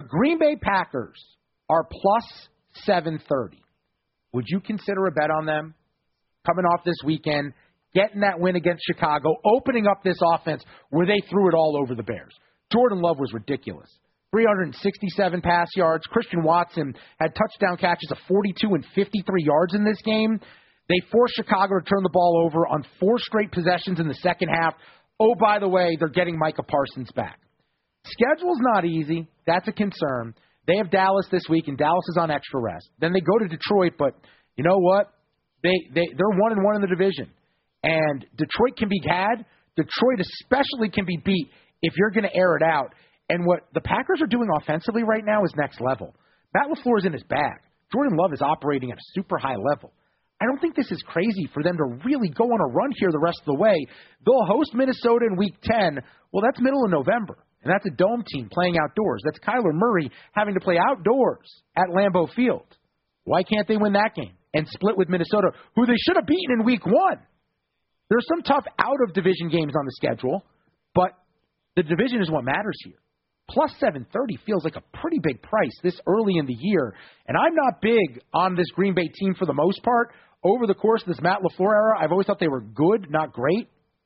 Green Bay Packers are plus 730. Would you consider a bet on them coming off this weekend, getting that win against Chicago, opening up this offense where they threw it all over the Bears? Jordan Love was ridiculous. 367 pass yards. Christian Watson had touchdown catches of 42 and 53 yards in this game. They forced Chicago to turn the ball over on 4 straight possessions in the second half. Oh, by the way, they're getting Micah Parsons back. Schedule's not easy. That's a concern. They have Dallas this week, and Dallas is on extra rest. Then they go to Detroit, but you know what? They're 1-1 in the division. And Detroit can be had. Detroit especially can be beat if you're going to air it out. And what the Packers are doing offensively right now is next level. Matt LaFleur is in his bag. Jordan Love is operating at a super high level. I don't think this is crazy for them to really go on a run here the rest of the way. They'll host Minnesota in Week 10. Well, that's middle of November, and that's a dome team playing outdoors. That's Kyler Murray having to play outdoors at Lambeau Field. Why can't they win that game and split with Minnesota, who they should have beaten in Week 1? There's some tough out-of-division games on the schedule, but the division is what matters here. Plus 730 feels like a pretty big price this early in the year. And I'm not big on this Green Bay team for the most part. Over the course of this Matt LaFleur era, I've always thought they were good, not great.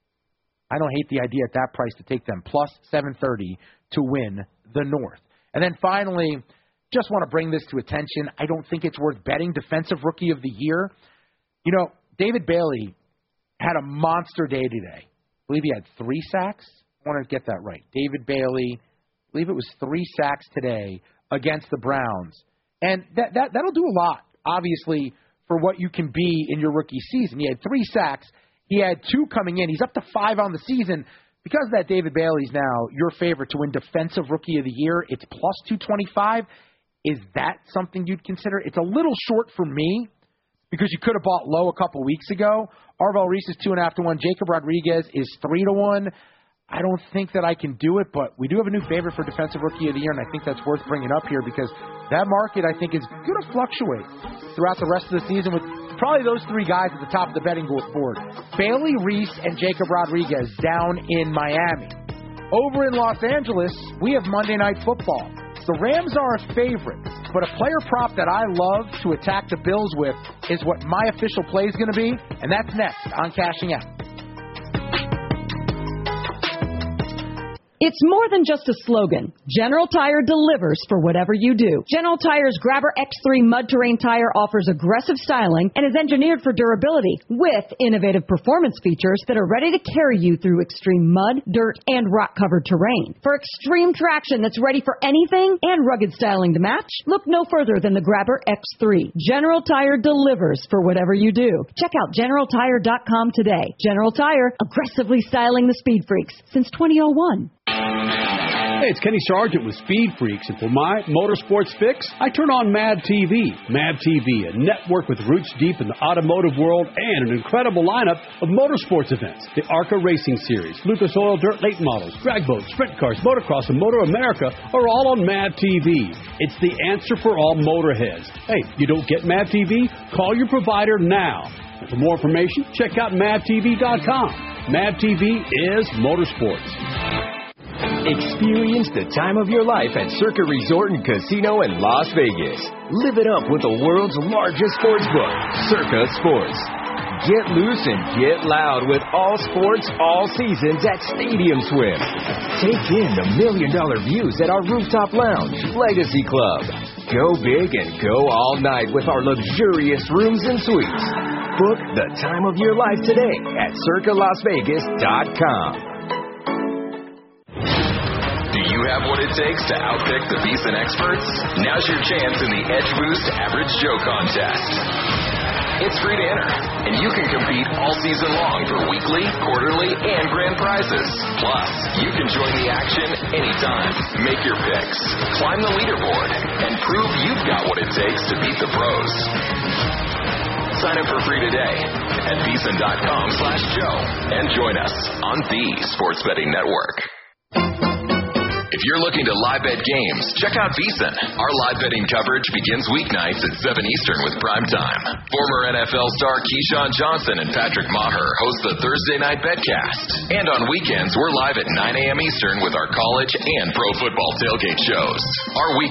I don't hate the idea at that price to take them plus 730 to win the North. And then finally, just want to bring this to attention. I don't think it's worth betting Defensive Rookie of the Year. You know, David Bailey had a monster day today. I believe he had 3 sacks. I want to get that right. David Bailey, I believe it was 3 sacks today against the Browns. And that'll do a lot, obviously, for what you can be in your rookie season. He had 3 sacks. He had 2 coming in. He's up to 5 on the season. Because of that, David Bailey's now your favorite to win Defensive Rookie of the Year. It's plus 225. Is that something you'd consider? It's a little short for me because you could have bought low a couple weeks ago. Arvell Reese is 2.5 to 1. Jacob Rodriguez is 3 to 1. I don't think that I can do it, but we do have a new favorite for Defensive Rookie of the Year, and I think that's worth bringing up here because that market, I think, is going to fluctuate throughout the rest of the season with probably those 3 guys at the top of the betting board. Bailey, Reese, and Jacob Rodriguez down in Miami. Over in Los Angeles, we have Monday Night Football. The Rams are a favorite, but a player prop that I love to attack the Bills with is what my official play is going to be, and that's next on Cashing Out. It's more than just a slogan. General Tire delivers for whatever you do. General Tire's Grabber X3 Mud Terrain tire offers aggressive styling and is engineered for durability with innovative performance features that are ready to carry you through extreme mud, dirt, and rock-covered terrain. For extreme traction that's ready for anything and rugged styling to match, look no further than the Grabber X3. General Tire delivers for whatever you do. Check out GeneralTire.com today. General Tire, aggressively styling the speed freaks since 2001. Hey, it's Kenny Sargent with Speed Freaks, and for my motorsports fix, I turn on Mad TV. Mad TV, a network with roots deep in the automotive world and an incredible lineup of motorsports events. The ARCA Racing Series, Lucas Oil Dirt Late Models, drag boats, sprint cars, motocross, and Motor America are all on Mad TV. It's the answer for all motorheads. Hey, you don't get Mad TV? Call your provider now. And for more information, check out MadTV.com. Mad TV is motorsports. Experience the time of your life at Circa Resort and Casino in Las Vegas. Live it up with the world's largest sports book, Circa Sports. Get loose and get loud with all sports, all seasons at Stadium Swim. Take in the $1 million views at our rooftop lounge, Legacy Club. Go big and go all night with our luxurious rooms and suites. Book the time of your life today at CircaLasVegas.com. Do you have what it takes to outpick the VEASAN experts? Now's your chance in the Edge Boost Average Joe Contest. It's free to enter, and you can compete all season long for weekly, quarterly, and grand prizes. Plus, you can join the action anytime. Make your picks, climb the leaderboard, and prove you've got what it takes to beat the pros. Sign up for free today at VEASAN.com/Joe and join us on the Sports Betting Network. If you're looking to live bet games, check out VEASAN. Our live betting coverage begins weeknights at 7 Eastern with primetime. Former NFL star Keyshawn Johnson and Patrick Maher host the Thursday Night Betcast. And on weekends, we're live at 9 a.m. Eastern with our college and pro football tailgate shows. Our weekend